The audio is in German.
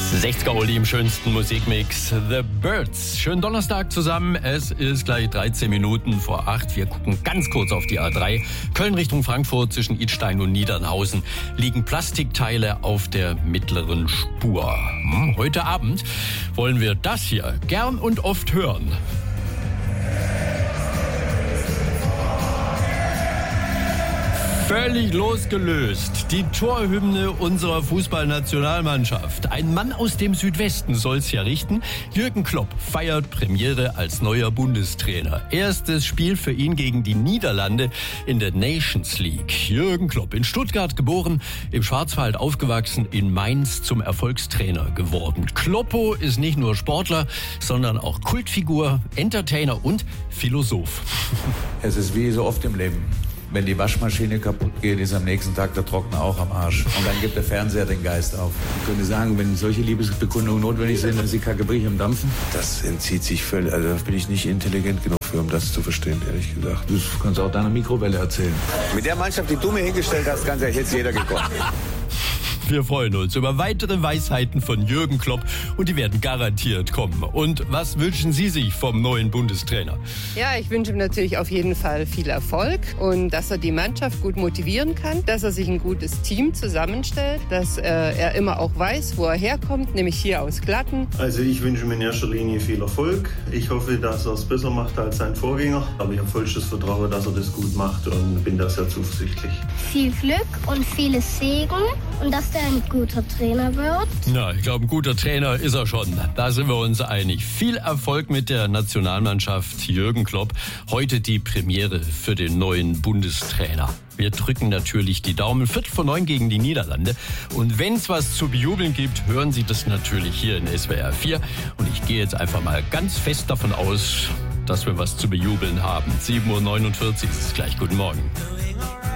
60er Oli im schönsten Musikmix. The Birds. Schönen Donnerstag zusammen. Es ist gleich 13 Minuten vor 8. Wir gucken ganz kurz auf die A3. Köln Richtung Frankfurt zwischen Idstein und Niedernhausen liegen Plastikteile auf der mittleren Spur. Heute Abend wollen wir das hier gern und oft hören. Völlig losgelöst. Die Torhymne unserer Fußballnationalmannschaft. Ein Mann aus dem Südwesten soll's ja richten. Jürgen Klopp feiert Premiere als neuer Bundestrainer. Erstes Spiel für ihn gegen die Niederlande in der Nations League. Jürgen Klopp, in Stuttgart geboren, im Schwarzwald aufgewachsen, in Mainz zum Erfolgstrainer geworden. Kloppo ist nicht nur Sportler, sondern auch Kultfigur, Entertainer und Philosoph. Es ist wie so oft im Leben. Wenn die Waschmaschine kaputt geht, ist am nächsten Tag der Trockner auch am Arsch. Und dann gibt der Fernseher den Geist auf. Ich könnte sagen, wenn solche Liebesbekundungen notwendig sind, dann ist die Kacke bricht am Dampfen. Das entzieht sich völlig. Also da bin ich nicht intelligent genug für, um das zu verstehen, ehrlich gesagt. Das kannst du auch deiner Mikrowelle erzählen. Mit der Mannschaft, die du mir hingestellt hast, kann ja jetzt jeder gekommen. Wir freuen uns über weitere Weisheiten von Jürgen Klopp und die werden garantiert kommen. Und was wünschen Sie sich vom neuen Bundestrainer? Ja, ich wünsche ihm natürlich auf jeden Fall viel Erfolg und dass er die Mannschaft gut motivieren kann, dass er sich ein gutes Team zusammenstellt, dass er immer auch weiß, wo er herkommt, nämlich hier aus Glatten. Also ich wünsche ihm in erster Linie viel Erfolg. Ich hoffe, dass er es besser macht als sein Vorgänger. Aber ich habe vollstes Vertrauen, dass er das gut macht und bin da sehr zuversichtlich. Viel Glück und vieles Segen und dass er ein guter Trainer wird. Na, ich glaube, ein guter Trainer ist er schon. Da sind wir uns einig. Viel Erfolg mit der Nationalmannschaft Jürgen Klopp. Heute die Premiere für den neuen Bundestrainer. Wir drücken natürlich die Daumen. 8:45 gegen die Niederlande. Und wenn es was zu bejubeln gibt, hören Sie das natürlich hier in SWR 4. Und ich gehe jetzt einfach mal ganz fest davon aus, dass wir was zu bejubeln haben. 7:49 Uhr ist es gleich. Guten Morgen.